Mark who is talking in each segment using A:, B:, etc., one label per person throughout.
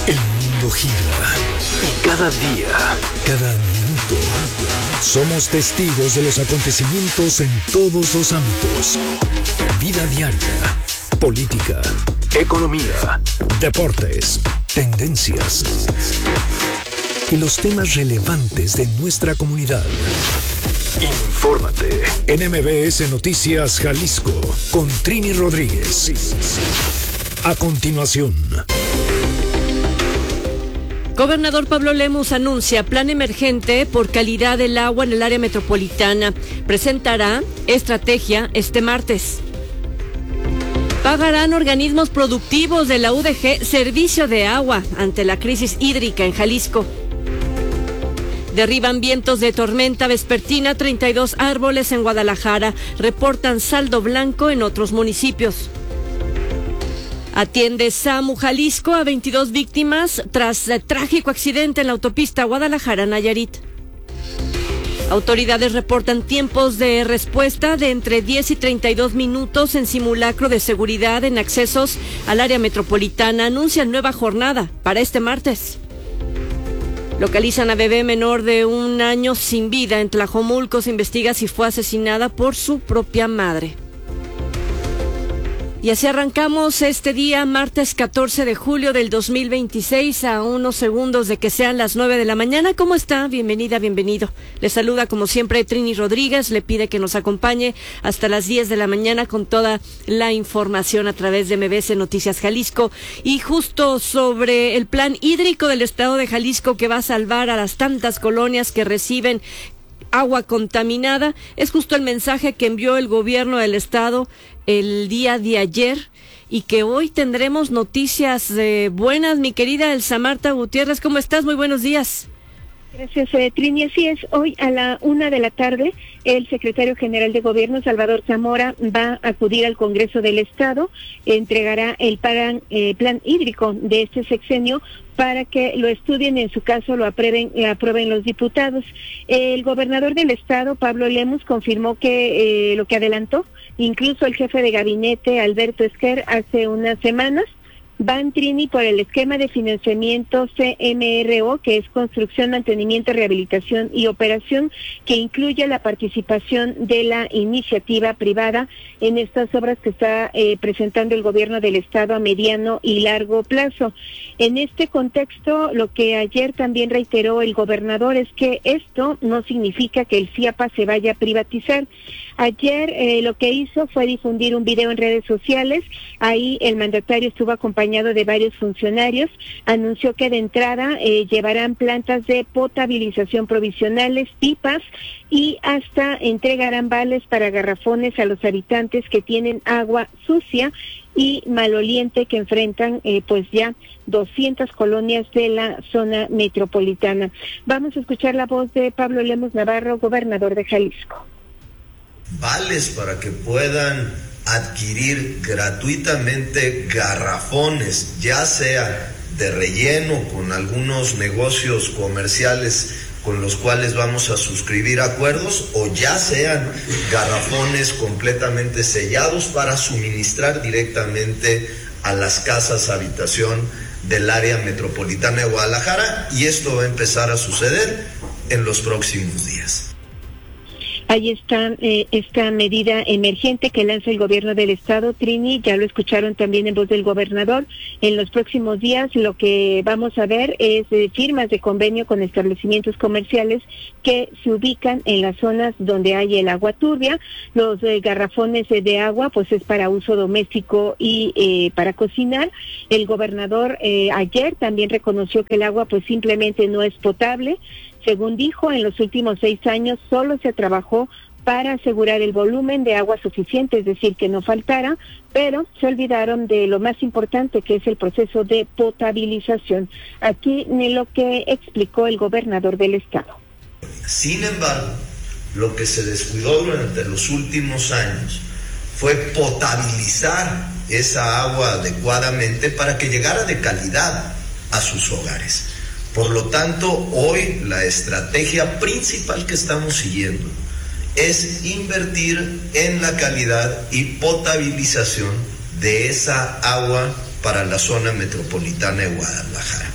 A: El mundo gira y cada día, cada minuto, somos testigos de los acontecimientos en todos los ámbitos. Vida diaria, política, economía, deportes, tendencias y los temas relevantes de nuestra comunidad. Infórmate en MBS Noticias Jalisco con Trini Rodríguez. A continuación.
B: Gobernador Pablo Lemus anuncia plan emergente por calidad del agua en el área metropolitana. Presentará estrategia este martes. Pagarán organismos productivos de la UDG servicio de agua ante la crisis hídrica en Jalisco. Derriban vientos de tormenta vespertina 32 árboles en Guadalajara. Reportan saldo blanco en otros municipios. Atiende SAMU Jalisco a 22 víctimas tras trágico accidente en la autopista Guadalajara-Nayarit. Autoridades reportan tiempos de respuesta de entre 10 y 32 minutos en simulacro de seguridad en accesos al área metropolitana. Anuncian nueva jornada para este martes. Localizan a bebé menor de 1 año sin vida en Tlajomulco. Se investiga si fue asesinada por su propia madre. Y así arrancamos este día, martes 14 de julio del 2026, a unos segundos de que sean las 9 de la mañana. ¿Cómo está? Bienvenida, bienvenido. Le saluda como siempre Trini Rodríguez. Le pide que nos acompañe hasta las 10 de la mañana con toda la información a través de MBS Noticias Jalisco. Y justo sobre el plan hídrico del estado de Jalisco que va a salvar a las tantas colonias que reciben agua contaminada, es justo el mensaje que envió el gobierno del estado el día de ayer y que hoy tendremos noticias buenas. Mi querida Elsa Marta Gutiérrez, ¿cómo estás? Muy buenos días.
C: Gracias, Trini. Así es, hoy a la 1 de la tarde, el secretario general de Gobierno, Salvador Zamora, va a acudir al Congreso del Estado, entregará el plan hídrico de este sexenio para que lo estudien, en su caso lo aprueben los diputados. El gobernador del Estado, Pablo Lemus, confirmó que lo que adelantó, incluso el jefe de gabinete, Alberto Esquer, hace unas semanas, van, Trini, por el esquema de financiamiento CMRO, que es Construcción, Mantenimiento, Rehabilitación y Operación, que incluye la participación de la iniciativa privada en estas obras que está presentando el gobierno del estado a mediano y largo plazo. En este contexto, lo que ayer también reiteró el gobernador es que esto no significa que el CIAPA se vaya a privatizar. Ayer lo que hizo fue difundir un video en redes sociales. Ahí el mandatario estuvo acompañado de varios funcionarios. Anunció que de entrada llevarán plantas de potabilización provisionales, pipas, y hasta entregarán vales para garrafones a los habitantes que tienen agua sucia y maloliente que enfrentan pues ya 200 colonias de la zona metropolitana. Vamos a escuchar la voz de Pablo Lemus Navarro, gobernador de Jalisco.
D: Vales para que puedan adquirir gratuitamente garrafones, ya sea de relleno con algunos negocios comerciales con los cuales vamos a suscribir acuerdos, o ya sean garrafones completamente sellados para suministrar directamente a las casas habitación del área metropolitana de Guadalajara, y esto va a empezar a suceder en los próximos días.
C: Ahí está esta medida emergente que lanza el gobierno del estado, Trini, ya lo escucharon también en voz del gobernador. En los próximos días lo que vamos a ver es firmas de convenio con establecimientos comerciales que se ubican en las zonas donde hay el agua turbia. Los garrafones de agua pues es para uso doméstico y para cocinar. El gobernador ayer también reconoció que el agua pues simplemente no es potable. Según dijo, en los últimos 6 años solo se trabajó para asegurar el volumen de agua suficiente, es decir, que no faltara, pero se olvidaron de lo más importante, que es el proceso de potabilización. Aquí lo que explicó el gobernador del estado.
D: Sin embargo, lo que se descuidó durante los últimos años fue potabilizar esa agua adecuadamente para que llegara de calidad a sus hogares. Por lo tanto, hoy la estrategia principal que estamos siguiendo es invertir en la calidad y potabilización de esa agua para la zona metropolitana de Guadalajara.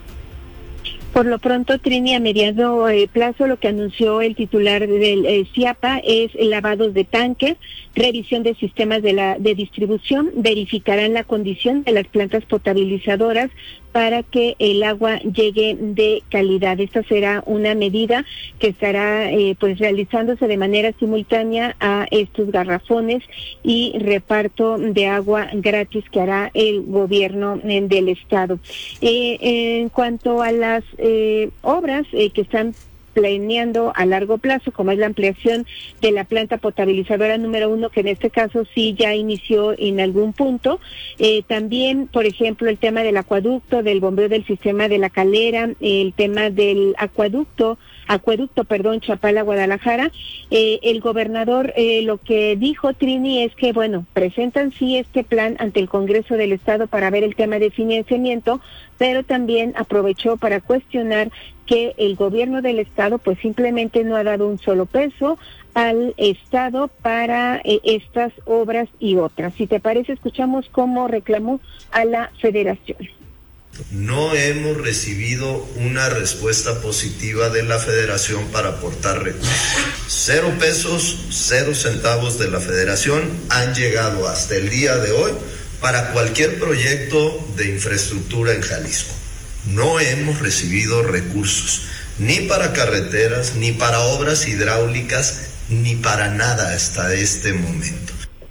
C: Por lo pronto, Trini, a mediano plazo, lo que anunció el titular del CIAPA es lavados de tanques, revisión de sistemas de distribución, verificarán la condición de las plantas potabilizadoras para que el agua llegue de calidad. Esta será una medida que estará pues realizándose de manera simultánea a estos garrafones y reparto de agua gratis que hará el gobierno del estado. En cuanto a las obras que están planeando a largo plazo, como es la ampliación de la planta potabilizadora número 1, que en este caso sí ya inició en algún punto. También, por ejemplo, el tema del acueducto, del bombeo del sistema de La Calera, el tema del acueducto, Chapala-Guadalajara. El gobernador lo que dijo, Trini, es que, bueno, presentan sí este plan ante el Congreso del Estado para ver el tema de financiamiento, pero también aprovechó para cuestionar que el gobierno del Estado pues simplemente no ha dado un solo peso al Estado para estas obras y otras. Si te parece, escuchamos cómo reclamó a la Federación.
D: No hemos recibido una respuesta positiva de la Federación para aportar recursos. 0 pesos, 0 centavos de la Federación han llegado hasta el día de hoy para cualquier proyecto de infraestructura en Jalisco. No hemos recibido recursos, ni para carreteras, ni para obras hidráulicas, ni para nada hasta este momento.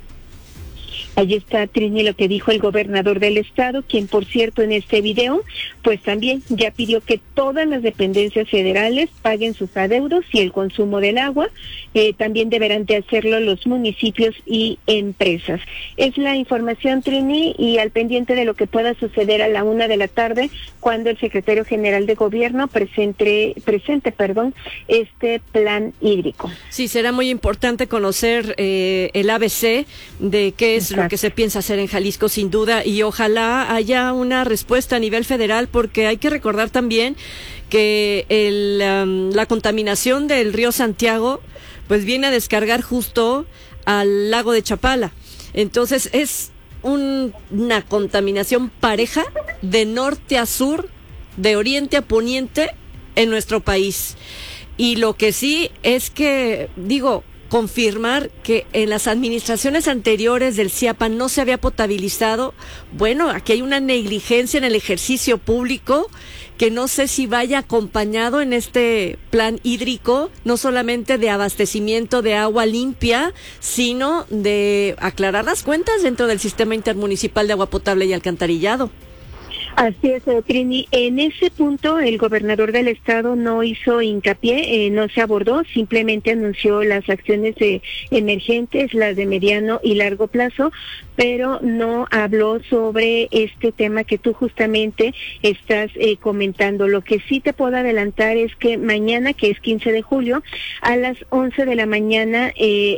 C: Allí está, Trini, lo que dijo el gobernador del estado, quien, por cierto, en este video, pues también ya pidió que todas las dependencias federales paguen sus adeudos y el consumo del agua. También deberán de hacerlo los municipios y empresas. Es la información, Trini, y al pendiente de lo que pueda suceder a la 1 de la tarde, cuando el secretario general de gobierno presente este plan hídrico.
B: Sí, será muy importante conocer el ABC de qué es lo que se piensa hacer en Jalisco, sin duda, y ojalá haya una respuesta a nivel federal, porque hay que recordar también que la contaminación del río Santiago pues viene a descargar justo al lago de Chapala. Entonces es una contaminación pareja de norte a sur, de oriente a poniente en nuestro país. Y lo que sí es que, confirmar que en las administraciones anteriores del CIAPA no se había potabilizado. Bueno, aquí hay una negligencia en el ejercicio público que no sé si vaya acompañado en este plan hídrico, no solamente de abastecimiento de agua limpia, sino de aclarar las cuentas dentro del sistema intermunicipal de agua potable y alcantarillado.
C: Así es, Trini. En ese punto el gobernador del estado no hizo hincapié, no se abordó, simplemente anunció las acciones emergentes, las de mediano y largo plazo, pero no habló sobre este tema que tú justamente estás comentando. Lo que sí te puedo adelantar es que mañana, que es 15 de julio, a las 11 de la mañana,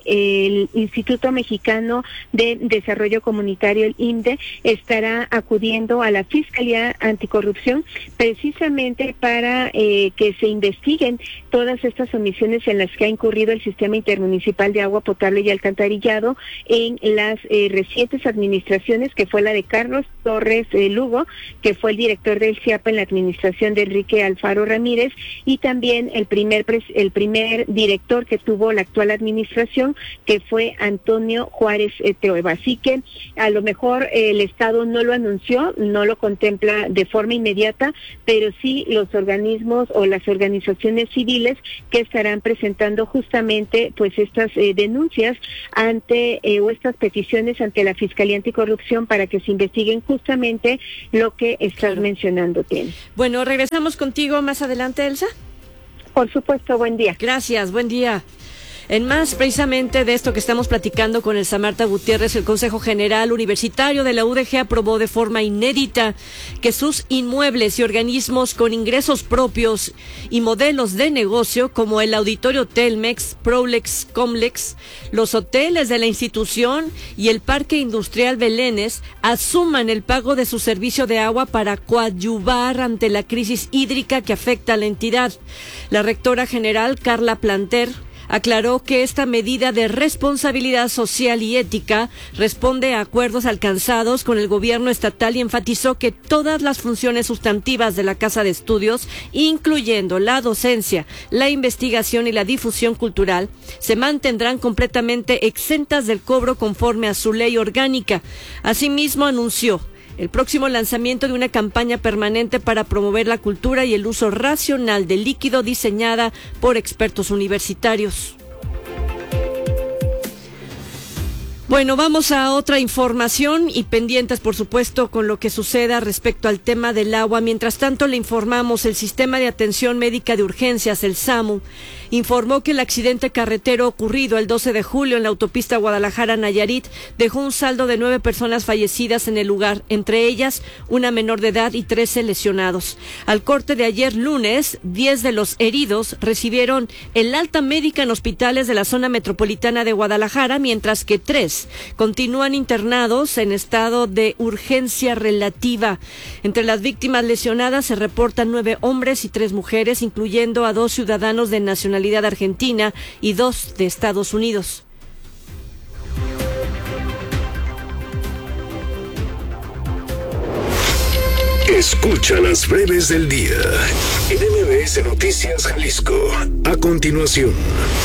C: el Instituto Mexicano de Desarrollo Comunitario, el IMDE, estará acudiendo a la Fiscalía Anticorrupción precisamente para que se investiguen todas estas omisiones en las que ha incurrido el Sistema Intermunicipal de Agua Potable y Alcantarillado en las recientes administraciones, que fue la de Carlos Torres Lugo, que fue el director del CIAPA en la administración de Enrique Alfaro Ramírez, y también el primer director que tuvo la actual administración, que fue Antonio Juárez Trueba. Así que a lo mejor el Estado no lo anunció, no lo contempla de forma inmediata, pero sí los organismos o las organizaciones civiles que estarán presentando justamente pues estas denuncias ante o estas peticiones ante la Fiscalía Anticorrupción para que se investiguen justamente lo que estás mencionando, Tien.
B: Bueno, regresamos contigo más adelante, Elsa.
C: Por supuesto, buen día.
B: Gracias, buen día. En más, precisamente de esto que estamos platicando con Elsa Marta Gutiérrez, el Consejo General Universitario de la UDG aprobó de forma inédita que sus inmuebles y organismos con ingresos propios y modelos de negocio, como el Auditorio Telmex, Prolex, Comlex, los hoteles de la institución y el Parque Industrial Belénes, asuman el pago de su servicio de agua para coadyuvar ante la crisis hídrica que afecta a la entidad. La rectora general, Carla Planter, Aclaró que esta medida de responsabilidad social y ética responde a acuerdos alcanzados con el gobierno estatal y enfatizó que todas las funciones sustantivas de la Casa de Estudios, incluyendo la docencia, la investigación y la difusión cultural, se mantendrán completamente exentas del cobro conforme a su ley orgánica. Asimismo, anunció el próximo lanzamiento de una campaña permanente para promover la cultura y el uso racional del líquido diseñada por expertos universitarios. Bueno, vamos a otra información y pendientes, por supuesto, con lo que suceda respecto al tema del agua. Mientras tanto, le informamos, el Sistema de Atención Médica de Urgencias, el SAMU, informó que el accidente carretero ocurrido el 12 de julio en la autopista Guadalajara-Nayarit dejó un saldo de 9 personas fallecidas en el lugar, entre ellas una menor de edad y 13 lesionados. Al corte de ayer lunes, 10 de los heridos recibieron el alta médica en hospitales de la zona metropolitana de Guadalajara, mientras que 3 continúan internados en estado de urgencia relativa. Entre las víctimas lesionadas se reportan 9 hombres y 3 mujeres, incluyendo a 2 ciudadanos de nacionalidad argentina y 2 de Estados Unidos.
A: Escucha las breves del día en MBS Noticias Jalisco. A continuación,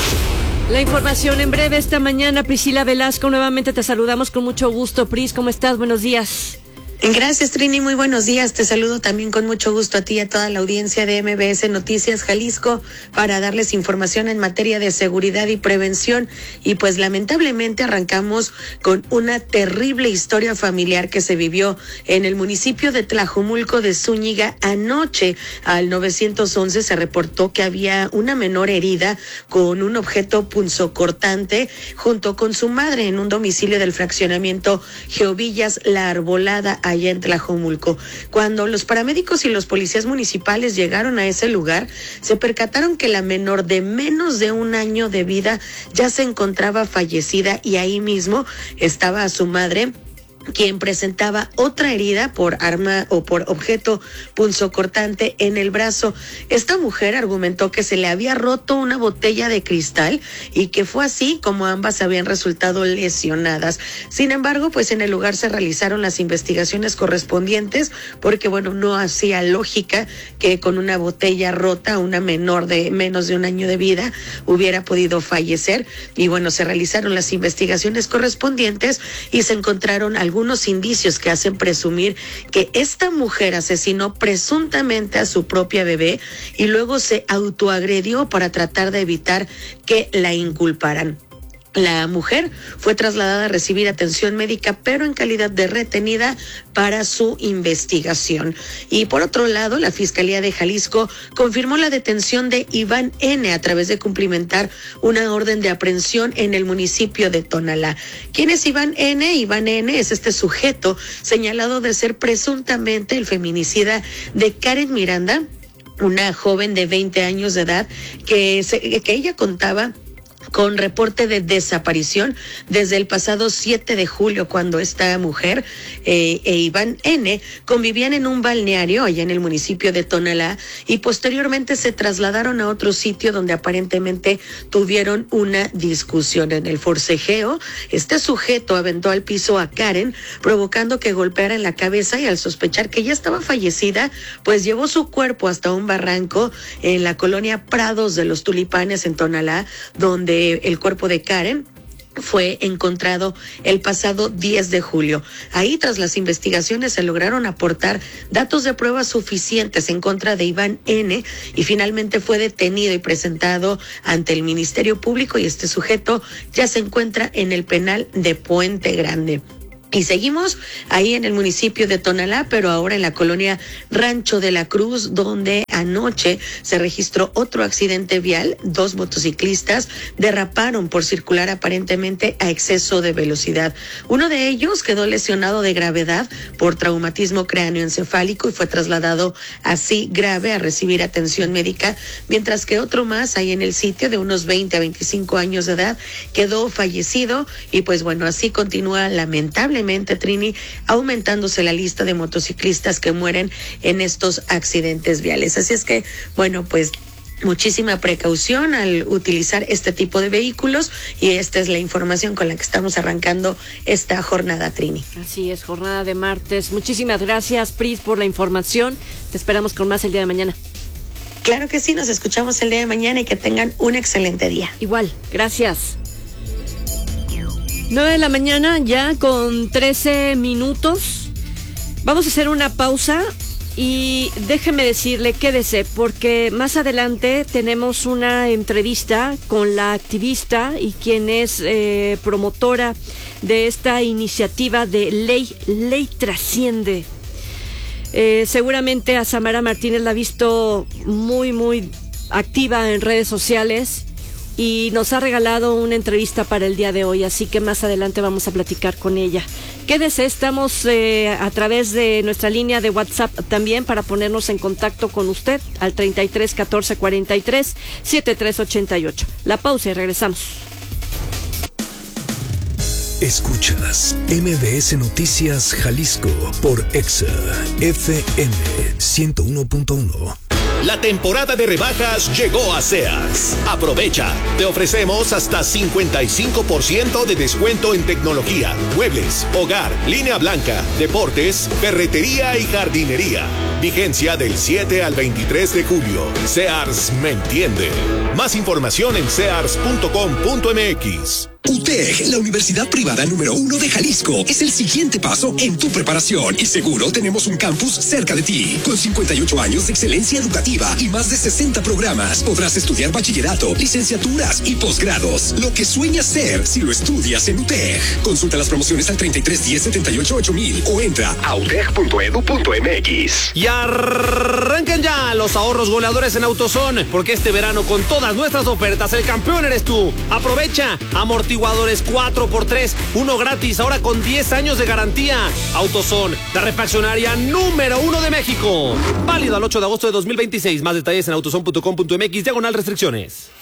B: la información en breve esta mañana. Priscila Velasco, nuevamente te saludamos con mucho gusto. Pris, ¿cómo estás? Buenos días.
E: Gracias, Trini, muy buenos días. Te saludo también con mucho gusto a ti y a toda la audiencia de MBS Noticias Jalisco para darles información en materia de seguridad y prevención. Y pues lamentablemente arrancamos con una terrible historia familiar que se vivió en el municipio de Tlajomulco de Zúñiga. Anoche al 911 se reportó que había una menor herida con un objeto punzocortante junto con su madre en un domicilio del fraccionamiento Geovillas La Arbolada, allá en Tlajomulco. Cuando los paramédicos y los policías municipales llegaron a ese lugar, se percataron que la menor de menos de 1 año de vida ya se encontraba fallecida y ahí mismo estaba su madre, quien presentaba otra herida por arma o por objeto punzocortante en el brazo. Esta mujer argumentó que se le había roto una botella de cristal y que fue así como ambas habían resultado lesionadas. Sin embargo, pues en el lugar se realizaron las investigaciones correspondientes porque, bueno, no hacía lógica que con una botella rota una menor de menos de 1 año de vida hubiera podido fallecer. Y bueno, se realizaron las investigaciones correspondientes y se encontraron algunos indicios que hacen presumir que esta mujer asesinó presuntamente a su propia bebé y luego se autoagredió para tratar de evitar que la inculparan. La mujer fue trasladada a recibir atención médica, pero en calidad de retenida para su investigación. Y por otro lado, la Fiscalía de Jalisco confirmó la detención de Iván N. a través de cumplimentar una orden de aprehensión en el municipio de Tonalá. ¿Quién es Iván N? Iván N. es este sujeto señalado de ser presuntamente el feminicida de Karen Miranda, una joven de 20 años de edad que ella contaba con reporte de desaparición desde el pasado 7 de julio, cuando esta mujer e Iván N. convivían en un balneario allá en el municipio de Tonalá y posteriormente se trasladaron a otro sitio donde aparentemente tuvieron una discusión. En el forcejeo, este sujeto aventó al piso a Karen, provocando que golpeara en la cabeza, y al sospechar que ya estaba fallecida, pues llevó su cuerpo hasta un barranco en la colonia Prados de los Tulipanes en Tonalá, donde el cuerpo de Karen fue encontrado el pasado 10 de julio. Ahí, tras las investigaciones, se lograron aportar datos de prueba suficientes en contra de Iván N. y finalmente fue detenido y presentado ante el Ministerio Público, y este sujeto ya se encuentra en el penal de Puente Grande. Y seguimos ahí en el municipio de Tonalá, pero ahora en la colonia Rancho de la Cruz, donde anoche se registró otro accidente vial. 2 motociclistas derraparon por circular aparentemente a exceso de velocidad. Uno de ellos quedó lesionado de gravedad por traumatismo cráneoencefálico y fue trasladado así grave a recibir atención médica, mientras que otro más ahí en el sitio, de unos 20 a 25 años de edad, quedó fallecido. Y pues bueno, así continúa lamentablemente, Trini, aumentándose la lista de motociclistas que mueren en estos accidentes viales. Así es que, bueno, pues muchísima precaución al utilizar este tipo de vehículos, y esta es la información con la que estamos arrancando esta jornada, Trini.
B: Así es, jornada de martes. Muchísimas gracias, Pris, por la información. Te esperamos con más el día de mañana.
E: Claro que sí, nos escuchamos el día de mañana y que tengan un excelente día.
B: Igual, gracias. 9 de la mañana, ya con 13 minutos. Vamos a hacer una pausa y déjeme decirle, quédese, porque más adelante tenemos una entrevista con la activista y quien es promotora de esta iniciativa de Ley Trasciende. Seguramente a Samara Martínez la ha visto muy activa en redes sociales y nos ha regalado una entrevista para el día de hoy, así que más adelante vamos a platicar con ella. Quédese, estamos a través de nuestra línea de WhatsApp también para ponernos en contacto con usted al 33 14 43 73 88. La pausa y regresamos.
A: Escuchas MBS Noticias Jalisco por Exa FM 101.1.
F: La temporada de rebajas llegó a Sears. Aprovecha. Te ofrecemos hasta 55% de descuento en tecnología, muebles, hogar, línea blanca, deportes, ferretería y jardinería. Vigencia del 7 al 23 de julio. Sears me entiende. Más información en sears.com.mx.
A: UTEG, la universidad privada número 1 de Jalisco, es el siguiente paso en tu preparación y seguro tenemos un campus cerca de ti. Con 58 años de excelencia educativa y más de 60 programas, podrás estudiar bachillerato, licenciaturas y posgrados. Lo que sueñas ser si lo estudias en UTEG. Consulta las promociones al 33 10 78 8000 o entra a uteg.edu.mx.
G: Y arrancan ya los ahorros goleadores en AutoZone, porque este verano con todas nuestras ofertas el campeón eres tú. Aprovecha, amortiguadores 4x3, uno gratis, ahora con 10 años de garantía. AutoZone, la refaccionaria número 1 de México. Válido al 8 de agosto de 2026. Más detalles en autozone.com.mx/restricciones.